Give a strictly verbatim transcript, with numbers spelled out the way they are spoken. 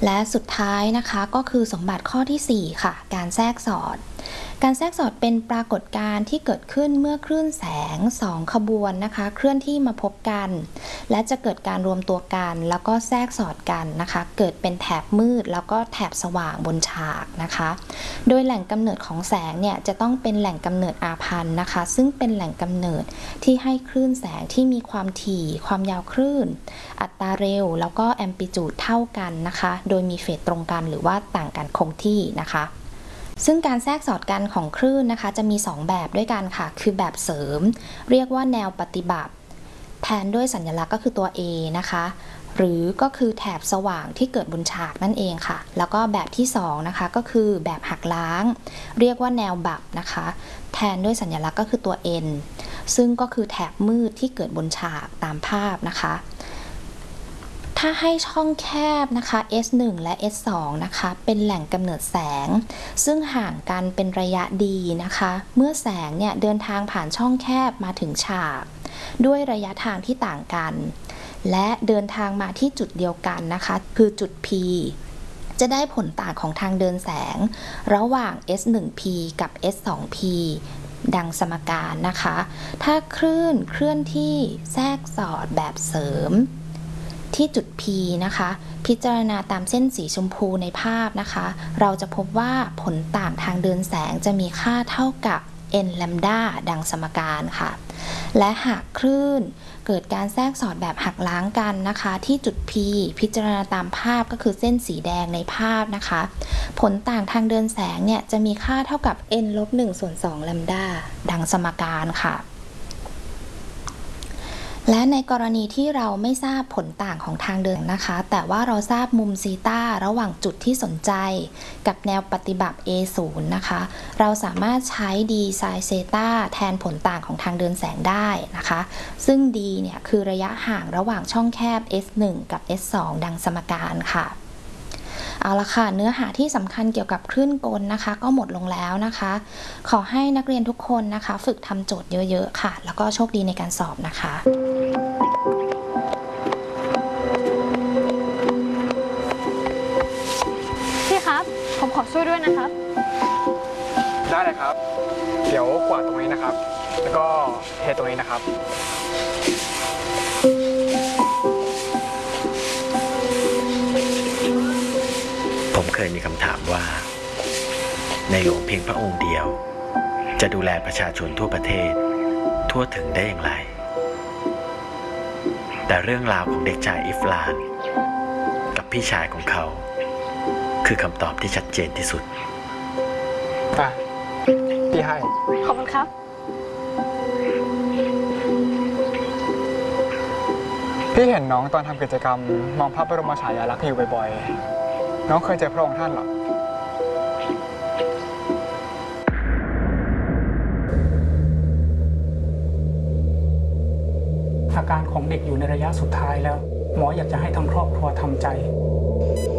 และสุดท้ายนะคะก็คือสมบัติข้อที่สี่ค่ะการแทรกสอดการแทรกสอดเป็นปรากฏการณ์ที่เกิดขึ้นเมื่อคลื่นแสงสองขบวนนะคะเคลื่อนที่มาพบกันและจะเกิดการรวมตัวกันแล้วก็แทรกสอดกันนะคะเกิดเป็นแถบมืดแล้วก็แถบสว่างบนฉากนะคะโดยแหล่งกำเนิดของแสงเนี่ยจะต้องเป็นแหล่งกำเนิดอาพันธ์นะคะซึ่งเป็นแหล่งกำเนิดที่ให้คลื่นแสงที่มีความถี่ความยาวคลื่นอัตราเร็วแล้วก็แอมพลิจูดเท่ากันนะคะโดยมีเฟสตรงกันหรือว่าต่างกันคงที่นะคะซึ่งการแทรกสอดกันของคลื่นนะคะจะมีสองแบบด้วยกันค่ะคือแบบเสริมเรียกว่าแนวปฏิบัติแทนด้วยสัญลักษณ์ก็คือตัว A นะคะหรือก็คือแถบสว่างที่เกิดบนฉากนั่นเองค่ะแล้วก็แบบที่สองนะคะก็คือแบบหักล้างเรียกว่าแนวบับนะคะแทนด้วยสัญลักษณ์ก็คือตัว N ซึ่งก็คือแถบมืดที่เกิดบนฉากตามภาพนะคะถ้าให้ช่องแคบนะคะ เอส หนึ่ง และ เอส สอง นะคะเป็นแหล่งกำเนิดแสงซึ่งห่างกันเป็นระยะดีนะคะเมื่อแสงเนี่ยเดินทางผ่านช่องแคบมาถึงฉากด้วยระยะทางที่ต่างกันและเดินทางมาที่จุดเดียวกันนะคะคือจุด P จะได้ผลต่างของทางเดินแสงระหว่าง เอส หนึ่ง พี กับ เอส สอง พี ดังสมการนะคะถ้าคลื่นเคลื่อนที่แทรกสอดแบบเสริมที่จุด P นะคะพิจารณาตามเส้นสีชมพูในภาพนะคะเราจะพบว่าผลต่างทางเดินแสงจะมีค่าเท่ากับ n แลมดาดังสมการค่ะและหากคลื่นเกิดการแทรกสอดแบบหักล้างกันนะคะที่จุด P พิจารณาตามภาพก็คือเส้นสีแดงในภาพนะคะผลต่างทางเดินแสงเนี่ยจะมีค่าเท่ากับ n ลบหนึ่งส่วนสองแลมดาดังสมการค่ะและในกรณีที่เราไม่ทราบผลต่างของทางเดินนะคะแต่ว่าเราทราบมุมซีตาระหว่างจุดที่สนใจกับแนวปฏิบัติ เอ ศูนย์ นะคะเราสามารถใช้ d ไซน์เซตาแทนผลต่างของทางเดินแสงได้นะคะซึ่ง d เนี่ยคือระยะห่างระหว่างช่องแคบ เอส หนึ่ง กับ เอส สอง ดังสมการค่ะเอาละค่ะเนื้อหาที่สำคัญเกี่ยวกับคลื่นกลนะคะก็หมดลงแล้วนะคะขอให้นักเรียนทุกคนนะคะฝึกทำโจทย์เยอะๆค่ะแล้วก็โชคดีในการสอบนะคะพี่ครับผมขอช่วยด้วยนะครับได้เลยครับเดี๋ยวกวาดตรงนี้นะครับแล้วก็เทตรงนี้นะครับผมเคยมีคำถามว่าในหลวงเพียงพระองค์เดียวจะดูแลประชาชนทั่วประเทศทั่วถึงได้อย่างไรแต่เรื่องราวของเด็กชายอิฟลานกับพี่ชายของเขาคือคำตอบที่ชัดเจนที่สุดอ่ะพี่ให้ขอบคุณครับพี่เห็นน้องตอนทำกิจกรรมมองพระบรมฉายาลักษณ์อยู่บ่อยๆน้องเคยเจอพระองค์ท่านหรออาการของเด็กอยู่ในระยะสุดท้ายแล้วหมออยากจะให้ทั้งครอบครัวทำใจ